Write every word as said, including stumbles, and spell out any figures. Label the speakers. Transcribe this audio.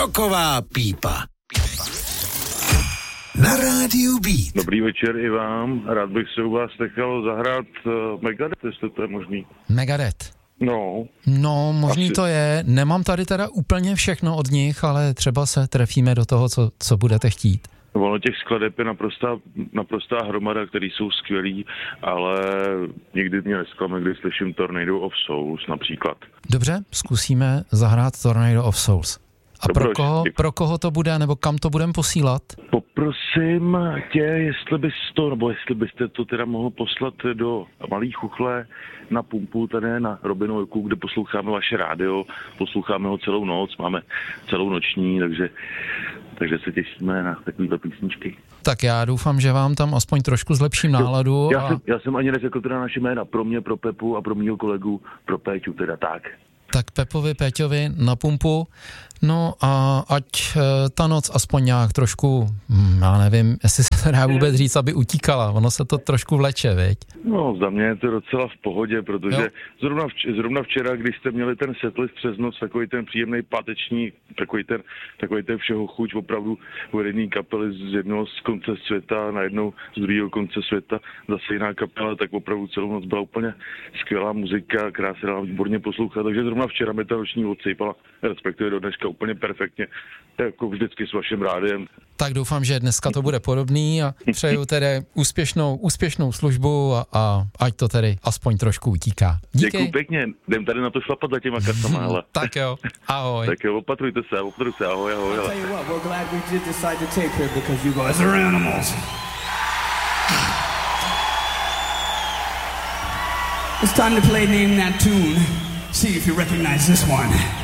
Speaker 1: Roková pípa. Na rádiu Beat.
Speaker 2: Dobrý večer i vám. Rád bych se u vás nechal zahrát uh, Megadeth, jestli to je možný.
Speaker 3: Megadeth?
Speaker 2: No.
Speaker 3: No, možný asi to je. Nemám tady teda úplně všechno od nich, ale třeba se trefíme do toho, co, co budete chtít.
Speaker 2: Ono těch skladeb je naprostá, naprostá hromada, který jsou skvělý, ale nikdy mě nesklame, když slyším Tornado of Souls například.
Speaker 3: Dobře, zkusíme zahrát Tornado of Souls. A
Speaker 2: to
Speaker 3: pro
Speaker 2: proč?
Speaker 3: koho, pro koho to bude, nebo kam to budeme posílat?
Speaker 2: Poprosím tě, jestli bys to, nebo jestli byste to teda mohl poslat do Malý Chuchle na pumpu, tady na Robinovku, kde posloucháme vaše rádio, posloucháme ho celou noc, máme celou noční, takže, takže se těšíme na takovýhle písničky.
Speaker 3: Tak já doufám, že vám tam aspoň trošku zlepším náladu.
Speaker 2: Já,
Speaker 3: a...
Speaker 2: jsem, já jsem ani neřekl teda naše jména, pro mě, pro Pepu a pro mýho kolegu, pro Péťu, teda tak.
Speaker 3: Tak Pepovi, Péťovi na pumpu, no a ať e, ta noc aspoň nějak trošku, hm, já nevím, jestli se to dá vůbec říct, aby utíkala, ono se to trošku vleče, viď?
Speaker 2: No, za mě je to docela v pohodě, protože zrovna, vč- zrovna včera, když jste měli ten setlist přes noc, takový ten příjemný páteční, takový ten, takový ten všeho chuť, opravdu uvedený kapely z jednoho z konce světa, najednou z druhého konce světa, zase jiná kapela, tak opravdu celou noc byla úplně skvělá muzika, která se dala výborně poslouchat, takže zrovna včera mi ta noční odsejpala, respektive do dneška úplně perfektně, jako vždycky s vaším rádiem.
Speaker 3: Tak doufám, že dneska to bude podobný a přeju tedy úspěšnou, úspěšnou službu a, a ať to tedy aspoň trošku utíká. Díky.
Speaker 2: Děkuju pěkně, jdem tady na to šlapat za těma kartama, hele.
Speaker 3: Tak jo, ahoj.
Speaker 2: Tak jo, opatrujte se, opatrujte se, ahoj, ahoj.
Speaker 4: I'll tell you what, we're glad we did decide to tape here because you guys are animals. It's time to play Name That Tune. See if you recognize this one.